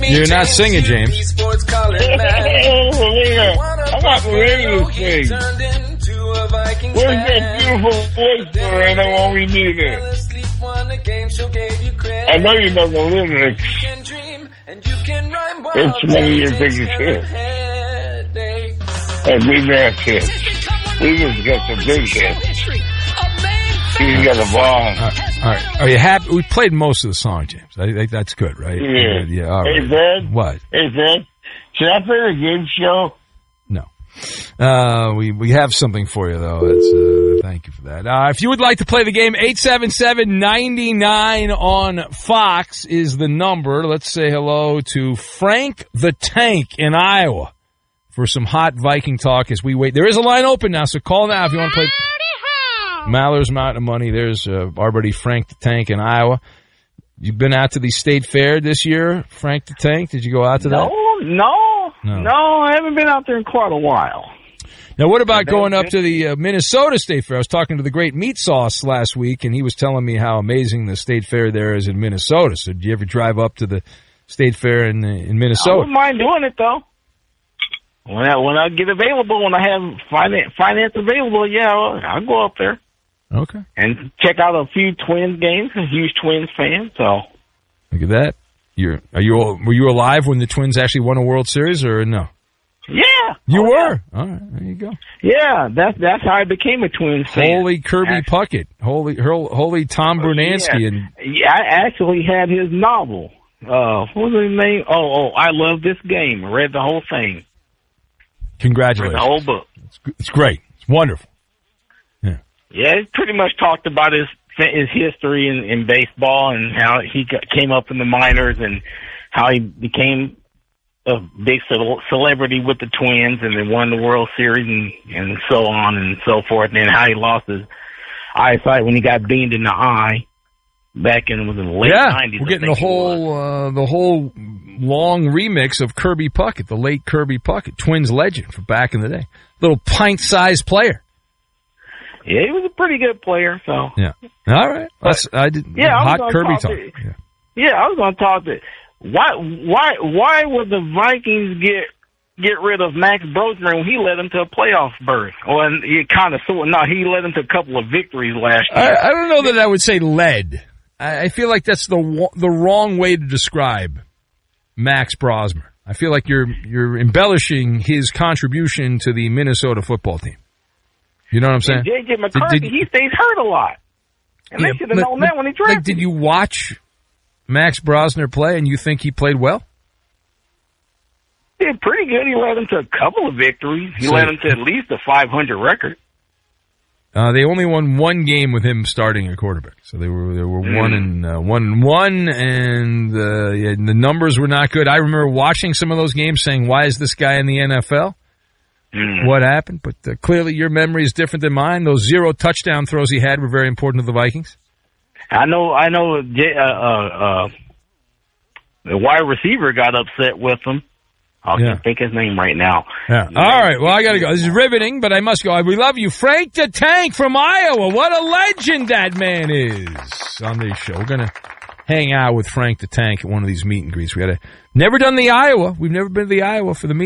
You're not singing, James. I'm not ready to sing. Where's that beautiful voice, Miranda, when we need it? I know you know the lyrics. It's one of your biggest hits. And we've had hits. We just got the big hits. You got a bomb. All right. Are you happy? We played most of the song, James. I think that's good, right? Yeah. All right. Hey, Ben. What? Hey, Ben. Should I play the game show? No. We have something for you, though. Thank you for that. If you would like to play the game, 877-99 on Fox is the number. Let's say hello to Frank the Tank in Iowa for some hot Viking talk as we wait. There is a line open now, so call now if you want to play Maller's Mountain of Money. There's our buddy Frank the Tank in Iowa. You've been out to the State Fair this year, Frank the Tank? Did you go out to that? No, I haven't been out there in quite a while. Now, what about going up to the Minnesota State Fair? I was talking to the great Meat Sauce last week, and he was telling me how amazing the State Fair there is in Minnesota. So, did you ever drive up to the State Fair in Minnesota? I wouldn't mind doing it, though. When I get available, when I have finance available, yeah, I'll go up there. Okay. And check out a few Twins games. I'm a huge Twins fan, so. Look at that. Were you alive when the Twins actually won a World Series, or no? Yeah. You were? Yeah. All right, there you go. Yeah, that's how I became a Twins fan. Holy Kirby Puckett. Holy Tom Brunansky. Yeah. And I actually had his novel. What was his name? Oh, I Love This Game. I read the whole thing. Congratulations. Read the whole book. It's great. It's wonderful. Yeah, it pretty much talked about his history in baseball and how he came up in the minors and how he became a big celebrity with the Twins and then won the World Series and so on and so forth. And then how he lost his eyesight when he got beamed in the eye back in the late 90s. We're getting the whole long remix of Kirby Puckett, the late Kirby Puckett, Twins legend from back in the day. Little pint-sized player. Yeah, he was a pretty good player. So yeah, all right. Hot Kirby talk. Yeah, I was going to talk to. Why would the Vikings get rid of Max Brosmer when he led them to a playoff berth? Well, he led them to a couple of victories last year. I don't know that I would say led. I feel like that's the wrong way to describe Max Brosmer. I feel like you're embellishing his contribution to the Minnesota football team. You know what I'm saying? J.J. McCarthy, he stays hurt a lot. And they should have known that when he drafted. Did you watch Max Brosmer play and you think he played well? He did pretty good. He led them to a couple of victories. He led them to at least a 500 record. They only won one game with him starting at quarterback. So they were 1-1, and the numbers were not good. I remember watching some of those games saying, why is this guy in the NFL? What happened? But clearly your memory is different than mine. Those 0 touchdown throws he had were very important to the Vikings. I know. The wide receiver got upset with him. I can't think his name right now. Yeah. All right. Well, I got to go. This is riveting, but I must go. We love you. Frank the Tank from Iowa. What a legend that man is on this show. We're going to hang out with Frank the Tank at one of these meet and greets. Never done the Iowa. We've never been to the Iowa for the meet.